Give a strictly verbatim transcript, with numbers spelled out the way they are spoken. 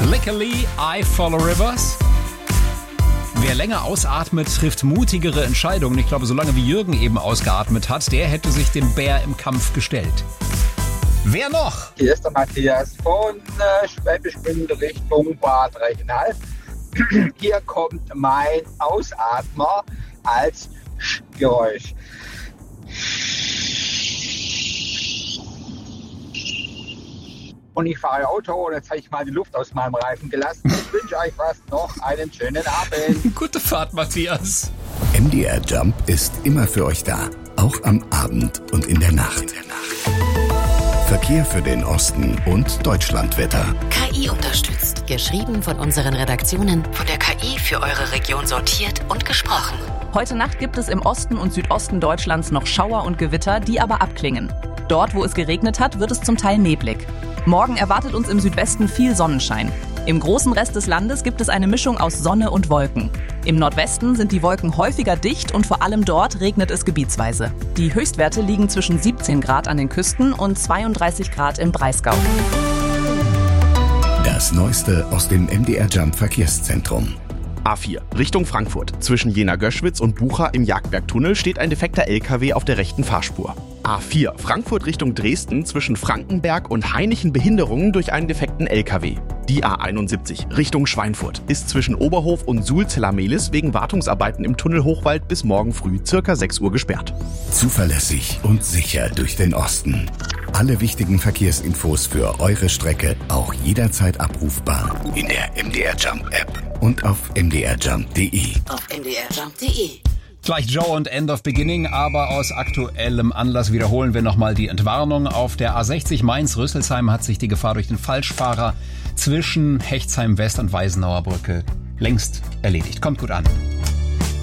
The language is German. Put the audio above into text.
Luckily, I follow rivers. Wer länger ausatmet, trifft mutigere Entscheidungen. Ich glaube, solange wie Jürgen eben ausgeatmet hat, der hätte sich dem Bär im Kampf gestellt. Wer noch? Hier ist der Matthias von äh, Schwäbisch Gmünd Richtung Bad Reichenhall. Hier kommt mein Ausatmer als Geräusch. Und ich fahre Auto und jetzt habe ich mal die Luft aus meinem Reifen gelassen. Ich wünsche euch was noch einen schönen Abend. Gute Fahrt, Matthias. M D R Jump ist immer für euch da, auch am Abend und in der Nacht. In der Nacht. Verkehr für den Osten und Deutschlandwetter. K I unterstützt. Geschrieben von unseren Redaktionen, von der K I für eure Region sortiert und gesprochen. Heute Nacht gibt es im Osten und Südosten Deutschlands noch Schauer und Gewitter, die aber abklingen. Dort, wo es geregnet hat, wird es zum Teil neblig. Morgen erwartet uns im Südwesten viel Sonnenschein. Im großen Rest des Landes gibt es eine Mischung aus Sonne und Wolken. Im Nordwesten sind die Wolken häufiger dicht und vor allem dort regnet es gebietsweise. Die Höchstwerte liegen zwischen siebzehn Grad an den Küsten und zweiunddreißig Grad im Breisgau. Das Neueste aus dem M D R Jump Verkehrszentrum. A vier, Richtung Frankfurt. Zwischen Jena-Göschwitz und Bucha im Jagdbergtunnel steht ein defekter L K W auf der rechten Fahrspur. A vier, Frankfurt Richtung Dresden zwischen Frankenberg und Hainichen Behinderungen durch einen defekten L K W. Die A einundsiebzig, Richtung Schweinfurt, ist zwischen Oberhof und Suhl-Zellamelis wegen Wartungsarbeiten im Tunnel Hochwald bis morgen früh circa sechs Uhr gesperrt. Zuverlässig und sicher durch den Osten. Alle wichtigen Verkehrsinfos für eure Strecke auch jederzeit abrufbar in der M D R Jump App und auf m d r jump punkt d e. Auf m d r jump punkt d e. Gleich Joe und End of Beginning, aber aus aktuellem Anlass wiederholen wir nochmal die Entwarnung. Auf der A sechzig Mainz-Rüsselsheim hat sich die Gefahr durch den Falschfahrer zwischen Hechtsheim West und Weisenauer Brücke längst erledigt. Kommt gut an.